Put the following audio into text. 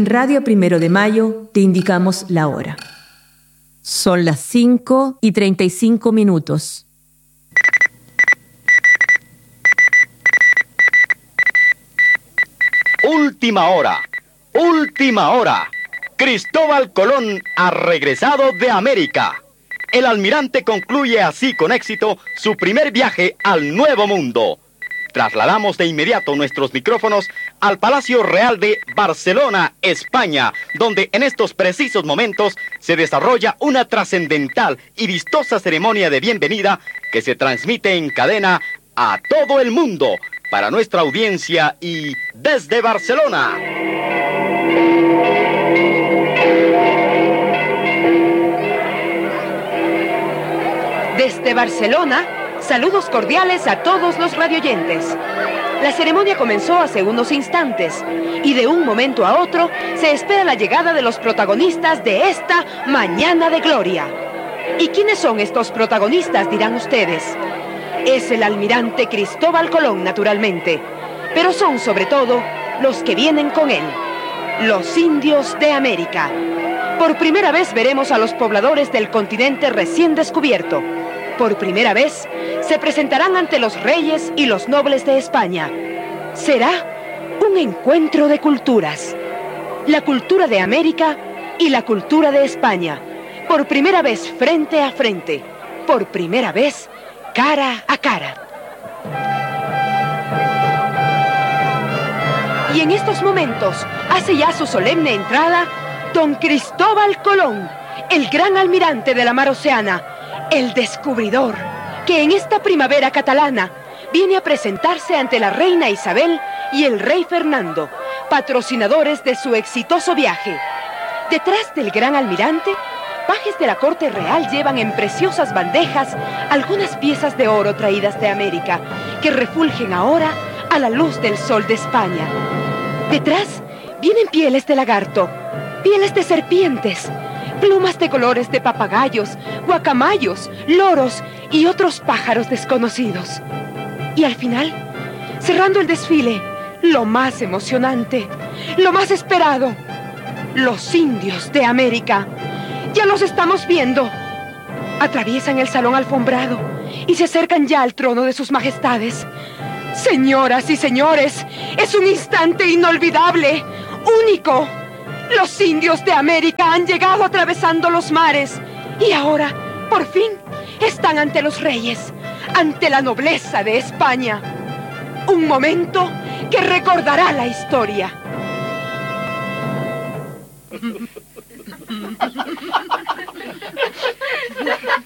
Radio Primero de Mayo te indicamos la hora. Son las 5:35. Última hora, última hora. Cristóbal Colón ha regresado de América. El almirante concluye así con éxito su primer viaje al Nuevo Mundo. Trasladamos de inmediato nuestros micrófonos al Palacio Real de Barcelona, España, donde en estos precisos momentos se desarrolla una trascendental y vistosa ceremonia de bienvenida que se transmite en cadena a todo el mundo para nuestra audiencia y desde Barcelona. Desde Barcelona, saludos cordiales a todos los radioyentes. La ceremonia comenzó hace unos instantes y de un momento a otro se espera la llegada de los protagonistas de esta Mañana de Gloria. ¿Y quiénes son estos protagonistas, dirán ustedes? Es el almirante Cristóbal Colón, naturalmente, pero son sobre todo los que vienen con él, los indios de América. Por primera vez veremos a los pobladores del continente recién descubierto. Por primera vez se presentarán ante los reyes y los nobles de España. Será un encuentro de culturas. La cultura de América y la cultura de España. Por primera vez frente a frente. Por primera vez cara a cara. Y en estos momentos hace ya su solemne entrada don Cristóbal Colón, el gran almirante de la mar Oceana, el descubridor, que en esta primavera catalana viene a presentarse ante la reina Isabel y el rey Fernando, patrocinadores de su exitoso viaje. Detrás del gran almirante, pajes de la corte real llevan en preciosas bandejas algunas piezas de oro traídas de América, que refulgen ahora a la luz del sol de España. Detrás vienen pieles de lagarto, pieles de serpientes, plumas de colores de papagayos, guacamayos, loros y otros pájaros desconocidos. Y al final, cerrando el desfile, lo más emocionante, lo más esperado, los indios de América. Ya los estamos viendo. Atraviesan el salón alfombrado y se acercan ya al trono de sus majestades. Señoras y señores, es un instante inolvidable, único. Los indios de América han llegado atravesando los mares y ahora, por fin, están ante los reyes, ante la nobleza de España. Un momento que recordará la historia.